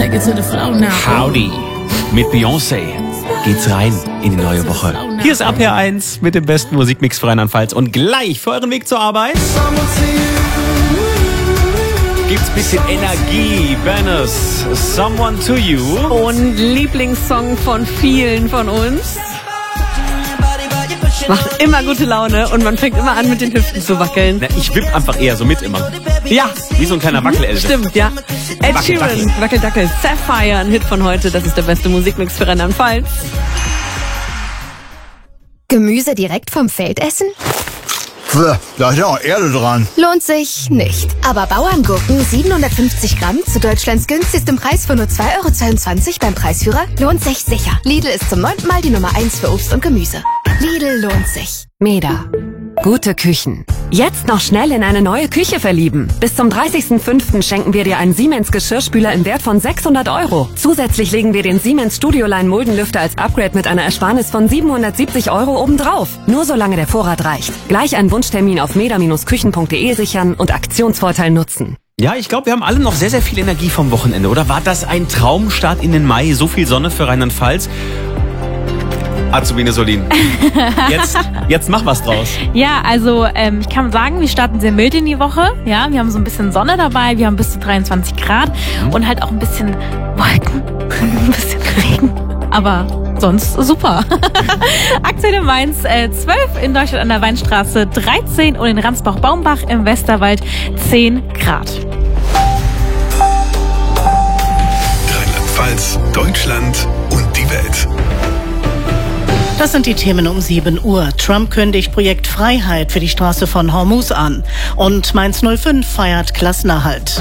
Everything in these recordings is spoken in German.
Take it to the flow now. Howdy. Mit Beyoncé geht's rein in die neue Woche. Hier ist RPR1 mit dem besten Musikmix für Rheinland-Pfalz. Und gleich für euren Weg zur Arbeit gibt's ein bisschen Energie. Banners, Someone to You. Und Lieblingssong von vielen von uns. Macht immer gute Laune und man fängt immer an, mit den Hüften zu wackeln. Na, ich wipp einfach eher so mit immer. Ja. Wie so ein kleiner Wackel-Elvis. Stimmt, ja. Ed Sheeran, Wackel-Dackel, Sapphire, ein Hit von heute. Das ist der beste Musikmix für Rheinland-Pfalz. Gemüse direkt vom Feld essen? Da ist ja auch Erde dran. Lohnt sich nicht. Aber Bauerngurken 750 Gramm zu Deutschlands günstigstem Preis von nur 2,22 € beim Preisführer lohnt sich sicher. Lidl ist zum 9. Mal die Nummer 1 für Obst und Gemüse. Lidl lohnt sich. Meda. Gute Küchen. Jetzt noch schnell in eine neue Küche verlieben. Bis zum 30.05. schenken wir dir einen Siemens Geschirrspüler im Wert von 600 €. Zusätzlich legen wir den Siemens Studioline Muldenlüfter als Upgrade mit einer Ersparnis von 770 € obendrauf. Nur solange der Vorrat reicht. Gleich einen Wunschtermin auf meda-küchen.de sichern und Aktionsvorteil nutzen. Ja, ich glaube, wir haben alle noch sehr, sehr viel Energie vom Wochenende, oder? War das ein Traumstart in den Mai? So viel Sonne für Rheinland-Pfalz? Azubine Solin, jetzt mach was draus. Ja, also ich kann sagen, wir starten sehr mild in die Woche. Ja, wir haben so ein bisschen Sonne dabei, wir haben bis zu 23 Grad und halt auch ein bisschen Wolken und ein bisschen Regen. Aber sonst super. Aktuell in Mainz 12, in Deutschland an der Weinstraße 13 und in Ransbach-Baumbach im Westerwald 10 Grad. Rheinland-Pfalz, Deutschland und die Welt. Das sind die Themen um 7 Uhr. Trump kündigt Projekt Freiheit für die Straße von Hormuz an. Und Mainz 05 feiert Klassenerhalt.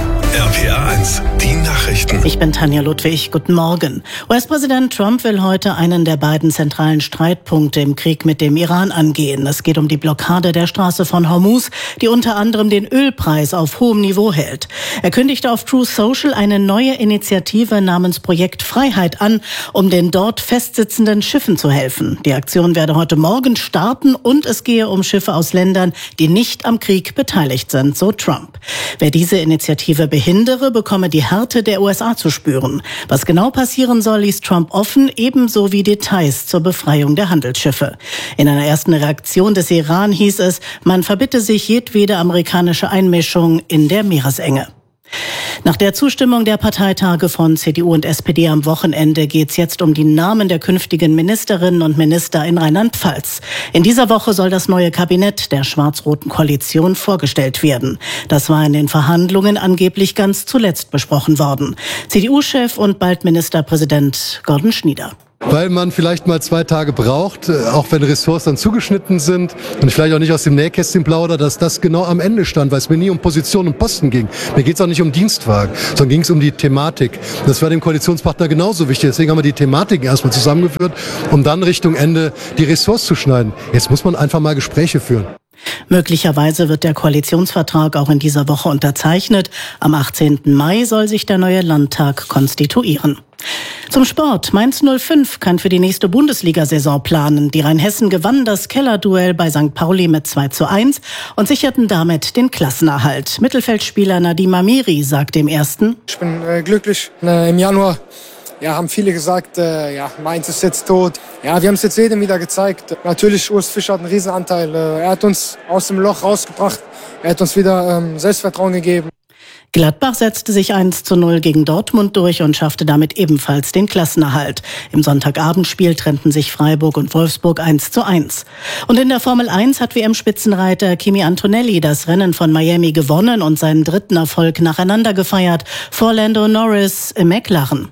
RPR1, die Nachrichten. Ich bin Tanja Ludwig. Guten Morgen. US-Präsident Trump will heute einen der beiden zentralen Streitpunkte im Krieg mit dem Iran angehen. Es geht um die Blockade der Straße von Hormuz, die unter anderem den Ölpreis auf hohem Niveau hält. Er kündigte auf Truth Social eine neue Initiative namens Projekt Freiheit an, um den dort festsitzenden Schiffen zu helfen. Die Aktion werde heute Morgen starten und es gehe um Schiffe aus Ländern, die nicht am Krieg beteiligt sind, so Trump. Wer diese Initiative behindere, bekomme die Härte der USA zu spüren. Was genau passieren soll, ließ Trump offen, ebenso wie Details zur Befreiung der Handelsschiffe. In einer ersten Reaktion des Iran hieß es, man verbitte sich jedwede amerikanische Einmischung in der Meeresenge. Nach der Zustimmung der Parteitage von CDU und SPD am Wochenende geht es jetzt um die Namen der künftigen Ministerinnen und Minister in Rheinland-Pfalz. In dieser Woche soll das neue Kabinett der schwarz-roten Koalition vorgestellt werden. Das war in den Verhandlungen angeblich ganz zuletzt besprochen worden. CDU-Chef und bald Ministerpräsident Gordon Schnieder. Weil man vielleicht mal 2 Tage braucht, auch wenn Ressorts dann zugeschnitten sind und ich vielleicht auch nicht aus dem Nähkästchen plaudere, dass das genau am Ende stand, weil es mir nie um Position und Posten ging. Mir geht es auch nicht um Dienstwagen, sondern ging es um die Thematik. Das war dem Koalitionspartner genauso wichtig. Deswegen haben wir die Thematiken erstmal zusammengeführt, um dann Richtung Ende die Ressorts zu schneiden. Jetzt muss man einfach mal Gespräche führen. Möglicherweise wird der Koalitionsvertrag auch in dieser Woche unterzeichnet. Am 18. Mai soll sich der neue Landtag konstituieren. Zum Sport. Mainz 05 kann für die nächste Bundesliga-Saison planen. Die Rheinhessen gewannen das Kellerduell bei St. Pauli mit 2:1 und sicherten damit den Klassenerhalt. Mittelfeldspieler Nadim Amiri sagt dem Ersten: Ich bin glücklich. Im Januar haben viele gesagt, Mainz ist jetzt tot. Ja, wir haben es jetzt jedem wieder gezeigt. Natürlich, Urs Fischer hat einen Riesenanteil. Er hat uns aus dem Loch rausgebracht. Er hat uns wieder Selbstvertrauen gegeben. Gladbach setzte sich 1:0 gegen Dortmund durch und schaffte damit ebenfalls den Klassenerhalt. Im Sonntagabendspiel trennten sich Freiburg und Wolfsburg 1:1. Und in der Formel 1 hat WM-Spitzenreiter Kimi Antonelli das Rennen von Miami gewonnen und seinen 3. Erfolg nacheinander gefeiert vor Lando Norris im McLaren.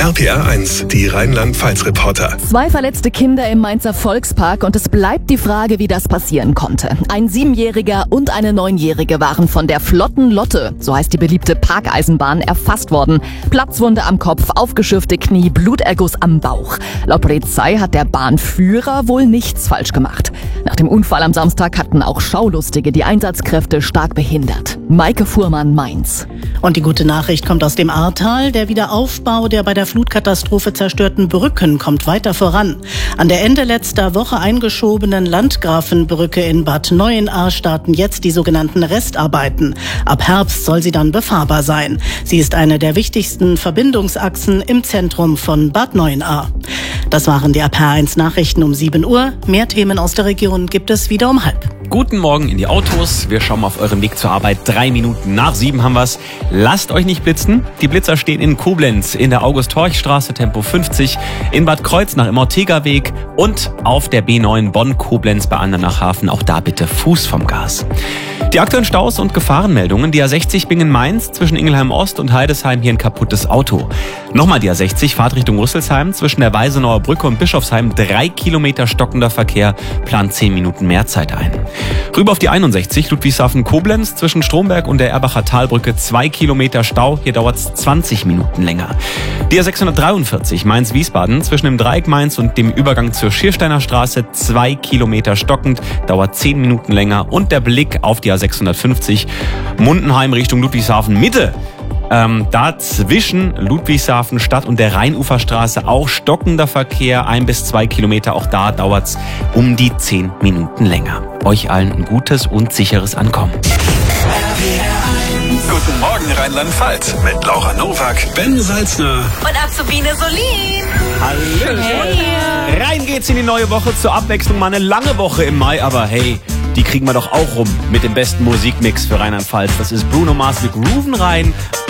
RPR1, die Rheinland-Pfalz-Reporter. 2 verletzte Kinder im Mainzer Volkspark und es bleibt die Frage, wie das passieren konnte. Ein 7-Jähriger und eine 9-Jährige waren von der Flotten Lotte, so heißt die beliebte Parkeisenbahn, erfasst worden. Platzwunde am Kopf, aufgeschürfte Knie, Bluterguss am Bauch. Laut Polizei hat der Bahnführer wohl nichts falsch gemacht. Nach dem Unfall am Samstag hatten auch Schaulustige die Einsatzkräfte stark behindert. Maike Fuhrmann, Mainz. Und die gute Nachricht kommt aus dem Ahrtal. Der Wiederaufbau der bei der Flutkatastrophe zerstörten Brücken kommt weiter voran. An der Ende letzter Woche eingeschobenen Landgrafenbrücke in Bad Neuenahr starten jetzt die sogenannten Restarbeiten. Ab Herbst soll sie dann befahrbar sein. Sie ist eine der wichtigsten Verbindungsachsen im Zentrum von Bad Neuenahr. Das waren die RPR1 Nachrichten um 7 Uhr. Mehr Themen aus der Region gibt es wieder um 6:30. Guten Morgen in die Autos. Wir schauen auf eurem Weg zur Arbeit. 3 Minuten nach 7 haben wir's. Lasst euch nicht blitzen. Die Blitzer stehen in Koblenz, in der August-Horch-Straße, Tempo 50, in Bad Kreuznach im Ortega-Weg und auf der B9 Bonn-Koblenz bei Andernachhafen. Auch da bitte Fuß vom Gas. Die aktuellen Staus und Gefahrenmeldungen. Die A60 Bingen-Mainz zwischen Ingelheim-Ost und Heidesheim, hier ein kaputtes Auto. Nochmal die A60 Fahrtrichtung Rüsselsheim zwischen der Weisenauer Brücke und Bischofsheim. 3 Kilometer stockender Verkehr, plant 10 Minuten mehr Zeit ein. Rüber auf die 61 Ludwigshafen-Koblenz zwischen Stromberg und der Erbacher Talbrücke. 2 Kilometer Stau, hier dauert's 20 Minuten länger. Die A643 Mainz-Wiesbaden zwischen dem Dreieck Mainz und dem Übergang zur Schiersteiner Straße. 2 Kilometer stockend, dauert 10 Minuten länger. Und der Blick auf die A650 Mundenheim Richtung Ludwigshafen Mitte. Da zwischen Ludwigshafen Stadt und der Rheinuferstraße auch stockender Verkehr, 1 bis 2 Kilometer. Auch da dauert's um die 10 Minuten länger. Euch allen ein gutes und sicheres Ankommen. Guten Morgen Rheinland-Pfalz mit Laura Nowak, Ben Salzner Und Azubine Solin. Hallo. Hey. Rein geht's in die neue Woche. Zur Abwechslung mal eine lange Woche im Mai, aber hey, die kriegen wir doch auch rum mit dem besten Musikmix für Rheinland-Pfalz. Das ist Bruno Mars mit Grooven rein.